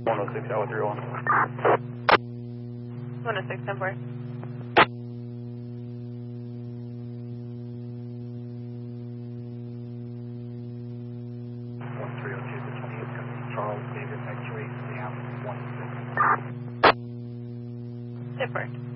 106, Alpha 31. 106, 10-4. Charles David, X-ray, Sam 16. Different.